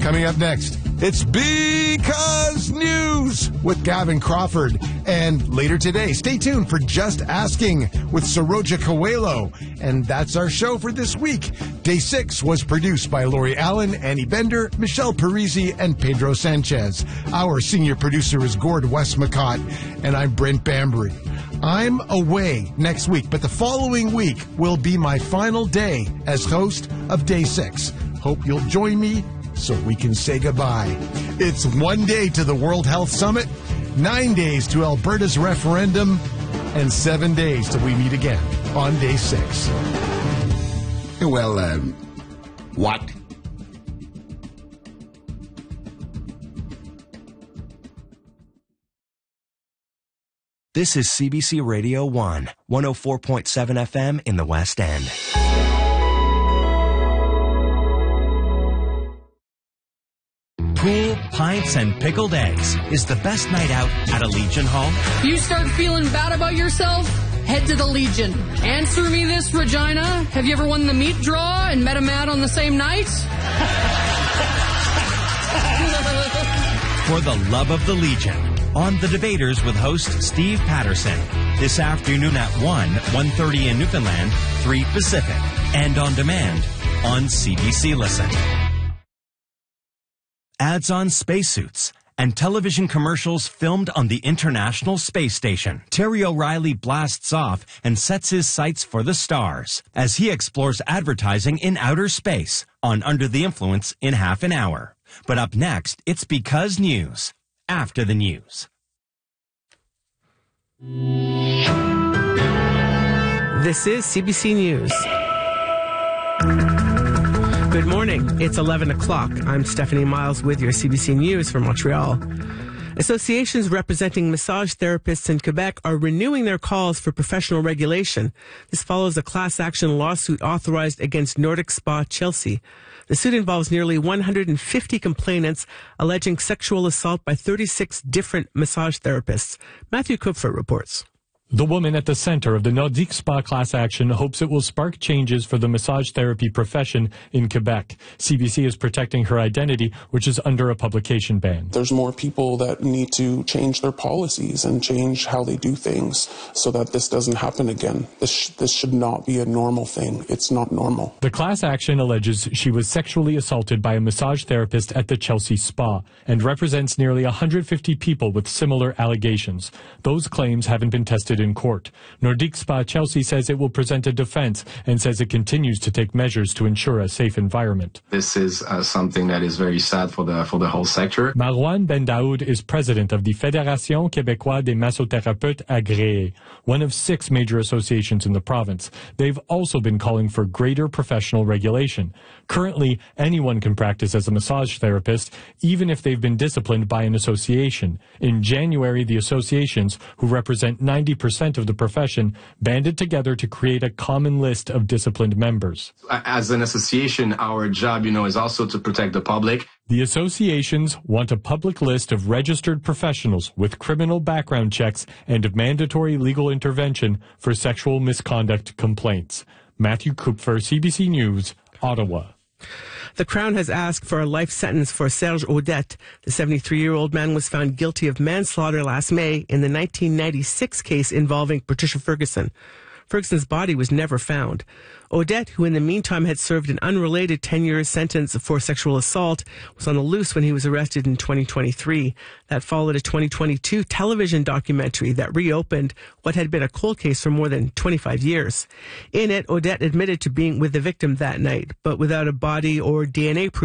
Coming up next, it's Because News with Gavin Crawford. And later today, stay tuned for Just Asking with Saroja Coelho. And that's our show for this week. Day 6 was produced by Lori Allen, Annie Bender, Michelle Parisi, and Pedro Sanchez. Our senior producer is Gord Westmacott, and I'm Brent Bambury. I'm away next week, but the following week will be my final day as host of Day 6. Hope you'll join me so we can say goodbye. It's 1 day to the World Health Summit, 9 days to Alberta's referendum, and 7 days till we meet again on Day 6. Well, what? This is CBC Radio 1, 104.7 FM in the West End. Pool, pints, and pickled eggs is the best night out at a Legion Hall. You start feeling bad about yourself? Head to the Legion. Answer me this, Regina. Have you ever won the meat draw and met a man on the same night? For the love of the Legion. On The Debaters with host Steve Patterson. This afternoon at 1:30 in Newfoundland, 3 Pacific. And on demand on CBC Listen. Ads on spacesuits and television commercials filmed on the International Space Station. Terry O'Reilly blasts off and sets his sights for the stars as he explores advertising in outer space on Under the Influence in half an hour. But up next, it's Because News. After the news. This is CBC News. Good morning. It's 11 o'clock. I'm Stephanie Miles with your CBC News from Montreal. Associations representing massage therapists in Quebec are renewing their calls for professional regulation. This follows a class action lawsuit authorized against Nordic Spa Chelsea. The suit involves nearly 150 complainants alleging sexual assault by 36 different massage therapists. Matthew Kupfer reports. The woman at the center of the Nordic Spa class action hopes it will spark changes for the massage therapy profession in Quebec. CBC is protecting her identity, which is under a publication ban. There's more people that need to change their policies and change how they do things so that this doesn't happen again. This should not be a normal thing. It's not normal. The class action alleges she was sexually assaulted by a massage therapist at the Chelsea Spa and represents nearly 150 people with similar allegations. Those claims haven't been tested in court. Nordic Spa Chelsea says it will present a defense and says it continues to take measures to ensure a safe environment. This is something that is very sad for the whole sector. Marouane Bendaoud is president of the Fédération Québécoise des Massothérapeutes Agréés, one of 6 major associations in the province. They've also been calling for greater professional regulation. Currently, anyone can practice as a massage therapist, even if they've been disciplined by an association. In January, the associations, who represent 90% of the profession, banded together to create a common list of disciplined members. As an association, our job, is also to protect the public. The associations want a public list of registered professionals with criminal background checks and mandatory legal intervention for sexual misconduct complaints. Matthew Kupfer, CBC News, Ottawa. The Crown has asked for a life sentence for Serge Audette. The 73-year-old man was found guilty of manslaughter last May in the 1996 case involving Patricia Ferguson. Ferguson's body was never found. Audette, who in the meantime had served an unrelated 10-year sentence for sexual assault, was on the loose when he was arrested in 2023. That followed a 2022 television documentary that reopened what had been a cold case for more than 25 years. In it, Audette admitted to being with the victim that night, but without a body or DNA proof